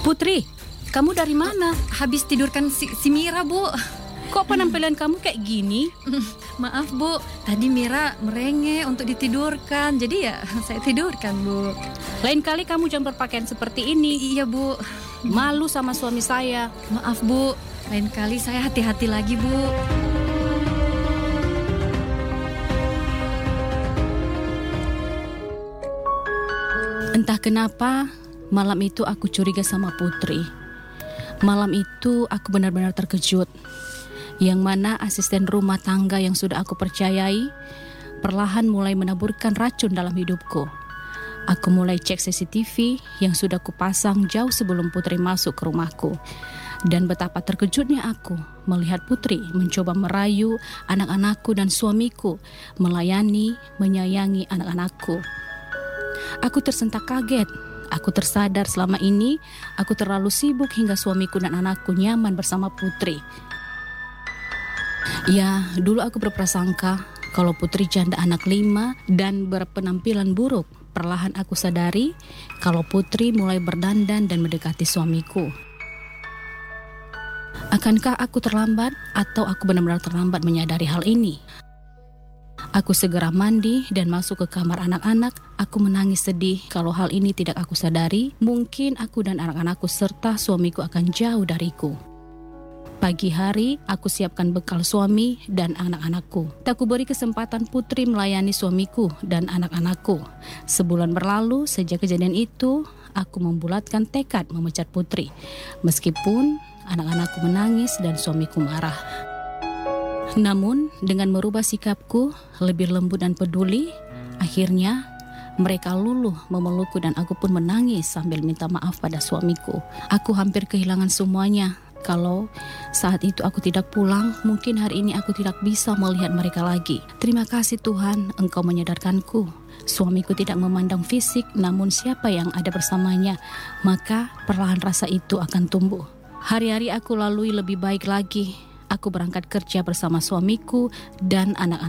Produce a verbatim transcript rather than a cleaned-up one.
Putri, kamu dari mana? Habis tidurkan si, si Mira, Bu. Kok penampilan kamu kayak gini? Maaf, Bu. Tadi Mira merengek untuk ditidurkan. Jadi ya saya tidurkan, Bu. Lain kali kamu jangan berpakaian seperti ini. Iya, Bu. Malu sama suami saya. Maaf, Bu. Lain kali saya hati-hati lagi, Bu. Entah kenapa, malam itu aku curiga sama Putri. Malam itu aku benar-benar terkejut. Yang mana asisten rumah tangga yang sudah aku percayai perlahan mulai menaburkan racun dalam hidupku. Aku mulai cek C C T V yang sudah kupasang jauh sebelum Putri masuk ke rumahku. Dan betapa terkejutnya aku melihat Putri mencoba merayu anak-anakku dan suamiku, melayani, menyayangi anak-anakku. Aku tersentak kaget. Aku tersadar selama ini aku terlalu sibuk hingga suamiku dan anakku nyaman bersama Putri. Ya, dulu aku berprasangka kalau Putri janda anak lima dan berpenampilan buruk. Perlahan aku sadari kalau Putri mulai berdandan dan mendekati suamiku. Akankah aku terlambat atau aku benar-benar terlambat menyadari hal ini? Aku segera mandi dan masuk ke kamar anak-anak. Aku menangis sedih kalau hal ini tidak aku sadari. Mungkin aku dan anak-anakku serta suamiku akan jauh dariku. Pagi hari, aku siapkan bekal suami dan anak-anakku. Tak kuberi kesempatan Putri melayani suamiku dan anak-anakku. Sebulan berlalu sejak kejadian itu, aku membulatkan tekad memecat Putri. Meskipun anak-anakku menangis dan suamiku marah. Namun, dengan merubah sikapku lebih lembut dan peduli, akhirnya mereka luluh memelukku dan aku pun menangis sambil minta maaf pada suamiku. Aku hampir kehilangan semuanya. Kalau saat itu aku tidak pulang, mungkin hari ini aku tidak bisa melihat mereka lagi. Terima kasih Tuhan, Engkau menyadarkanku. Suamiku tidak memandang fisik, namun siapa yang ada bersamanya, maka perlahan rasa itu akan tumbuh. Hari-hari aku lalui lebih baik lagi. Aku berangkat kerja bersama suamiku dan anak-anak.